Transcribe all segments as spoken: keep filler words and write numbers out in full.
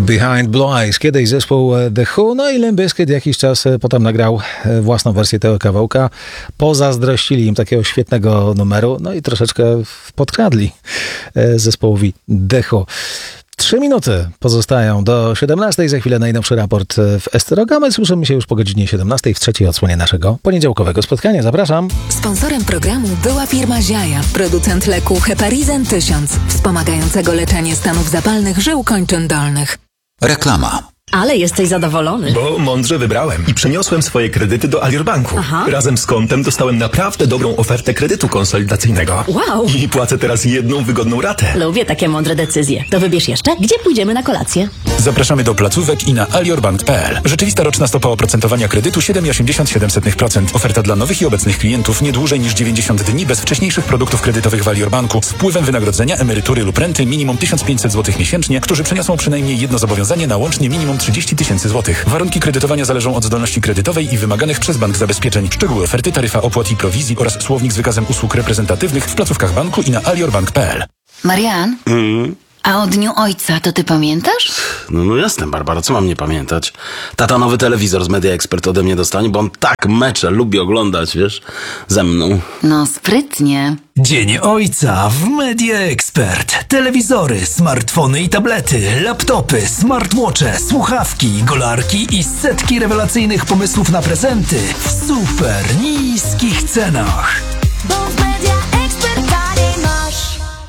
Behind Blue Eyes, kiedyś zespół The Who, no i Limp Bizkit jakiś czas potem nagrał własną wersję tego kawałka. Pozazdrościli im takiego świetnego numeru, no i troszeczkę podkradli zespołowi The Who. Trzy minuty pozostają do siedemnastej. Za chwilę najnowszy raport w Esterogamy. Słyszymy się już po godzinie siedemnastej w trzeciej odsłonie naszego poniedziałkowego spotkania. Zapraszam. Sponsorem programu była firma Ziaja, producent leku Heparizan tysiąc, wspomagającego leczenie stanów zapalnych żył kończyn dolnych. Reklama. Ale jesteś zadowolony. Bo mądrze wybrałem i przeniosłem swoje kredyty do Alior Banku. Aha. Razem z kontem dostałem naprawdę dobrą ofertę kredytu konsolidacyjnego. Wow. I płacę teraz jedną wygodną ratę. Lubię takie mądre decyzje. To wybierz jeszcze, gdzie pójdziemy na kolację. Zapraszamy do placówek i na aliorbank kropka p l. Rzeczywista roczna stopa oprocentowania kredytu siedem przecinek osiemdziesiąt siedem procent. Oferta dla nowych i obecnych klientów nie dłużej niż dziewięćdziesiąt dni bez wcześniejszych produktów kredytowych w Alior Banku z wpływem wynagrodzenia, emerytury lub renty minimum tysiąc pięćset złotych miesięcznie, którzy przeniosą przynajmniej jedno zobowiązanie na łącznie minimum trzydzieści tysięcy złotych. Warunki kredytowania zależą od zdolności kredytowej i wymaganych przez bank zabezpieczeń. Szczegóły oferty, taryfa opłat i prowizji oraz słownik z wykazem usług reprezentatywnych w placówkach banku i na aliorbank kropka p l. Marian? Mm. A o Dniu Ojca to ty pamiętasz? No, no jasne, Barbara, co mam nie pamiętać? Tata nowy telewizor z Media Expert ode mnie dostanie, bo on tak mecze lubi oglądać, wiesz, ze mną. No sprytnie. Dzień Ojca w Media Expert. Telewizory, smartfony i tablety, laptopy, smartwatche, słuchawki, golarki i setki rewelacyjnych pomysłów na prezenty w super niskich cenach. Bo w Media Expert taniej masz.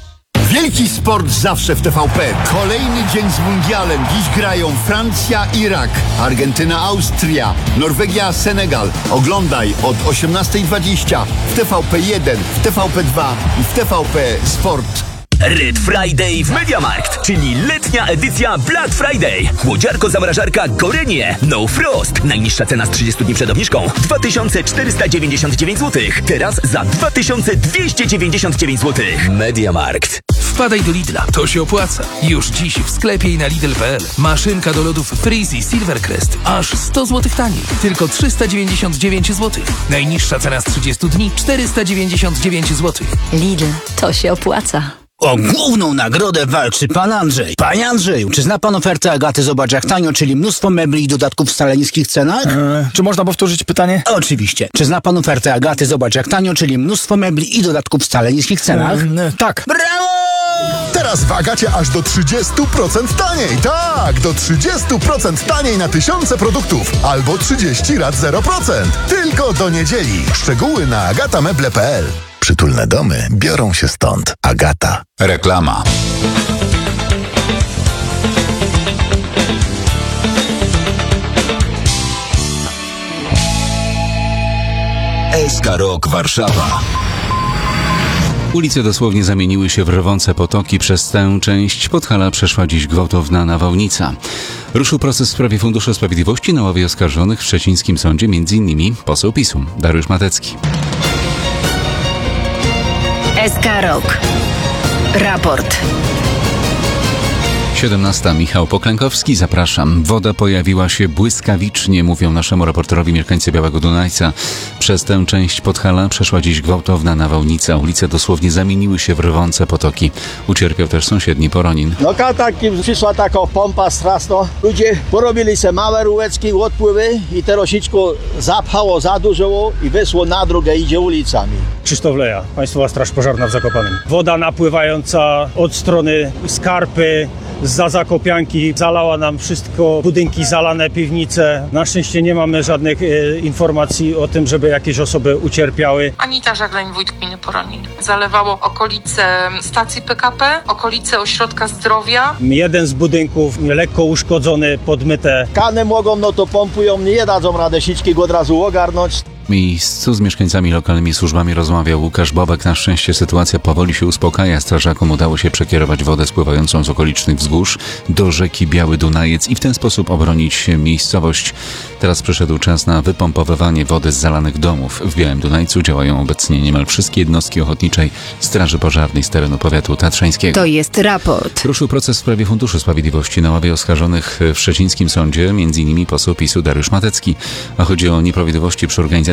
Wielki sport zawsze w T V P. Kolejny dzień z mundialem. Dziś grają Francja, Irak, Argentyna, Austria, Norwegia, Senegal. Oglądaj od osiemnastej dwadzieścia w T V P jeden, w T V P dwa i w T V P Sport. Red Friday w MediaMarkt, czyli letnia edycja Black Friday. Chłodziarko-zamrażarka Gorenie No Frost. Najniższa cena z trzydziestu dni przed obniżką dwa tysiące czterysta dziewięćdziesiąt dziewięć złotych. Teraz za dwa tysiące dwieście dziewięćdziesiąt dziewięć złotych. MediaMarkt. Wpadaj do Lidla, to się opłaca. Już dziś w sklepie i na lidl kropka p l. Maszynka do lodów Freezy Silvercrest. Aż sto złotych taniej. Tylko trzysta dziewięćdziesiąt dziewięć złotych. Najniższa cena z trzydziestu dni czterysta dziewięćdziesiąt dziewięć złotych. Lidl, to się opłaca. O główną nagrodę walczy pan Andrzej. Panie Andrzeju, czy zna pan ofertę Agaty Zobacz jak tanio, czyli mnóstwo mebli i dodatków w wcale niskich cenach? Eee, czy można powtórzyć pytanie? Oczywiście. Czy zna pan ofertę Agaty Zobacz jak tanio, czyli mnóstwo mebli i dodatków w wcale niskich cenach? Eee, tak. Brawo! Teraz w Agacie aż do trzydzieści procent taniej. Tak, do trzydzieści procent taniej na tysiące produktów. Albo trzydzieści rat zero procent. Tylko do niedzieli. Szczegóły na agatameble kropka p l. Przytulne domy biorą się stąd. Agata. Reklama. S K Rock Warszawa. Ulice dosłownie zamieniły się w rwące potoki. Przez tę część Podhala przeszła dziś gwałtowna nawałnica. Ruszył proces w sprawie Funduszu Sprawiedliwości. Na ławie oskarżonych w szczecińskim sądzie m.in. poseł PiSu Dariusz Matecki. S K Rock. Raport. siedemnasta. Michał Poklękowski, zapraszam. Woda pojawiła się błyskawicznie, mówią naszemu reporterowi mieszkańcy Białego Dunajca. Przez tę część Podhala przeszła dziś gwałtowna nawałnica. Ulice dosłownie zamieniły się w rwące potoki. Ucierpiał też sąsiedni Poronin. No taki przyszła taka pompa straszna. Ludzie porobili se małe rułeczki, odpływy i te rosiczko zapchało za dużo i wyszło na drogę, idzie ulicami. Krzysztof Leja, Państwowa Straż Pożarna w Zakopanem. Woda napływająca od strony Skarpy, zza Zakopianki, zalała nam wszystko, budynki zalane, piwnice. Na szczęście nie mamy żadnych e, informacji o tym, żeby jakieś osoby ucierpiały. Anita Żagleń, wójt gminy Poronin. Zalewało okolice stacji P K P, okolice ośrodka zdrowia. Jeden z budynków lekko uszkodzony, podmyte. Kany mogą, no to pompują, nie dadzą rady sićki go od razu ogarnąć. W miejscu z mieszkańcami lokalnymi służbami rozmawiał Łukasz Bobek. Na szczęście sytuacja powoli się uspokaja. Strażakom udało się przekierować wodę spływającą z okolicznych wzgórz do rzeki Biały Dunajec i w ten sposób obronić miejscowość. Teraz przyszedł czas na wypompowywanie wody z zalanych domów. W Białym Dunajcu działają obecnie niemal wszystkie jednostki ochotniczej Straży Pożarnej z terenu powiatu tatrzańskiego. To jest raport. Ruszył proces w sprawie Funduszu Sprawiedliwości. Na ławie oskarżonych w szczecińskim sądzie m.in. poseł PiSu Dariusz Matecki. A chodzi o nieprawidłowości przy organizacji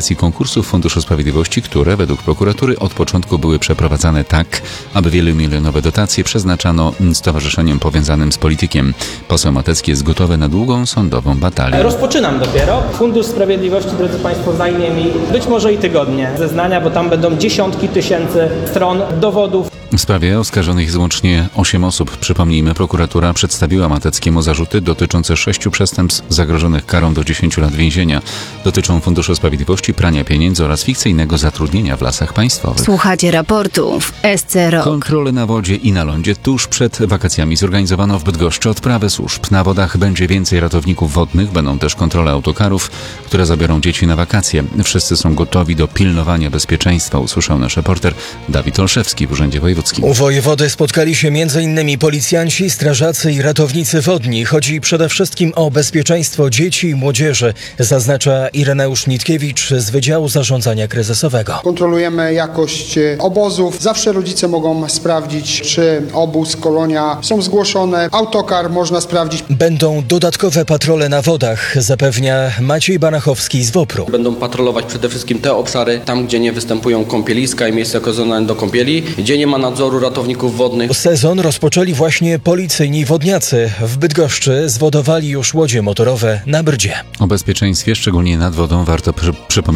aplikacji konkursów Funduszu Sprawiedliwości, które według prokuratury od początku były przeprowadzane tak, aby wielomilionowe dotacje przeznaczano stowarzyszeniom powiązanym z politykiem. Poseł Matecki jest gotowy na długą sądową batalię. Rozpoczynam dopiero. Fundusz Sprawiedliwości, drodzy Państwo, zajmie mi być może i tygodnie zeznania, bo tam będą dziesiątki tysięcy stron dowodów. W sprawie oskarżonych jest łącznie osiem osób. Przypomnijmy, prokuratura przedstawiła Mateckiemu zarzuty dotyczące sześciu przestępstw zagrożonych karą do dziesięciu lat więzienia. Dotyczą Funduszu Sprawiedliwości, prania pieniędzy oraz fikcyjnego zatrudnienia w Lasach Państwowych. Słuchacie raportu w S C Rock. Kontrole na wodzie i na lądzie. Tuż przed wakacjami zorganizowano w Bydgoszczy odprawę służb. Na wodach będzie więcej ratowników wodnych, będą też kontrole autokarów, które zabiorą dzieci na wakacje. Wszyscy są gotowi do pilnowania bezpieczeństwa, usłyszał nasz reporter Dawid Olszewski w Urzędzie Wojewódzkim. U wojewody spotkali się między innymi policjanci, strażacy i ratownicy wodni. Chodzi przede wszystkim o bezpieczeństwo dzieci i młodzieży, zaznacza Ireneusz Nitkiewicz z Wydziału Zarządzania Kryzysowego. Kontrolujemy jakość obozów. Zawsze rodzice mogą sprawdzić, czy obóz, kolonia są zgłoszone. Autokar można sprawdzić. Będą dodatkowe patrole na wodach, zapewnia Maciej Banachowski z WOPR-u. Będą patrolować przede wszystkim te obszary, tam gdzie nie występują kąpieliska i miejsca okazane do kąpieli, gdzie nie ma nadzoru ratowników wodnych. Sezon rozpoczęli właśnie policyjni wodniacy. W Bydgoszczy zwodowali już łodzie motorowe na Brdzie. O bezpieczeństwie, szczególnie nad wodą, warto przy- przypomnieć